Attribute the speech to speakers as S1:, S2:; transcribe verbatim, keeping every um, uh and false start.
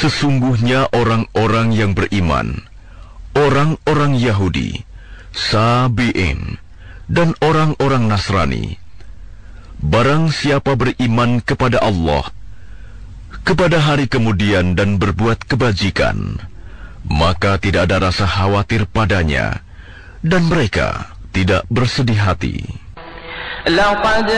S1: Sesungguhnya orang-orang yang beriman, orang-orang Yahudi, Sabi'in, dan orang-orang Nasrani, barang siapa beriman kepada Allah, kepada hari kemudian dan berbuat kebajikan, maka tidak ada rasa khawatir padanya, dan mereka tidak bersedih hati.